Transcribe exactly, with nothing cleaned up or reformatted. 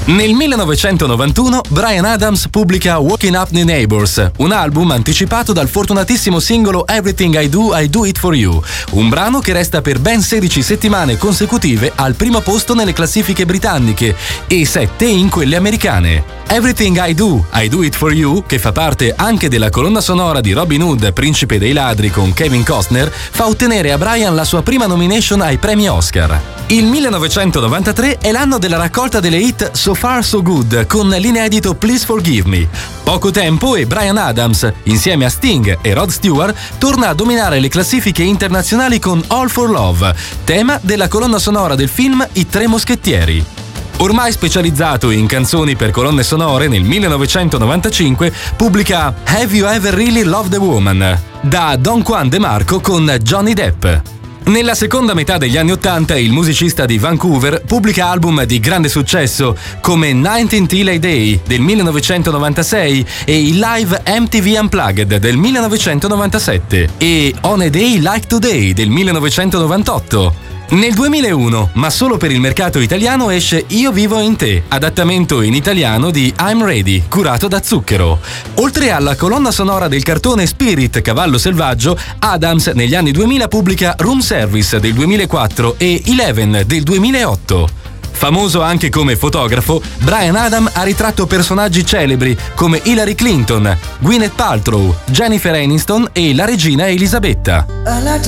Nel millenovecentonovantuno Bryan Adams pubblica Walking Up the Neighbors, un album anticipato dal fortunatissimo singolo Everything I Do, I Do It For You, un brano che resta per ben sedici settimane consecutive al primo posto nelle classifiche britanniche e sette in quelle americane. Everything I Do, I Do It For You, che fa parte anche della colonna sonora di Robin Hood, Principe dei ladri con Kevin Costner, fa ottenere a Bryan la sua prima nomination ai premi Oscar. Il millenovecentonovantatré è l'anno della raccolta delle hit So Far So Good con l'inedito Please Forgive Me. Poco tempo e Bryan Adams, insieme a Sting e Rod Stewart, torna a dominare le classifiche internazionali con All For Love, tema della colonna sonora del film I Tre Moschettieri. Ormai specializzato in canzoni per colonne sonore, nel millenovecentonovantacinque pubblica Have You Ever Really Loved a Woman? Da Don Juan DeMarco con Johnny Depp. Nella seconda metà degli anni Ottanta il musicista di Vancouver pubblica album di grande successo come Nineteen Till a Day del millenovecentonovantasei e il live M T V Unplugged del millenovecentonovantasette e On a Day Like Today del millenovecentonovantotto. Nel duemilauno, ma solo per il mercato italiano, esce Io vivo in te, adattamento in italiano di I'm Ready, curato da Zucchero. Oltre alla colonna sonora del cartone Spirit, Cavallo Selvaggio, Adams negli anni duemila pubblica Room Service del duemilaquattro e Eleven del duemilaotto. Famoso anche come fotografo, Bryan Adams ha ritratto personaggi celebri come Hillary Clinton, Gwyneth Paltrow, Jennifer Aniston e la regina Elisabetta.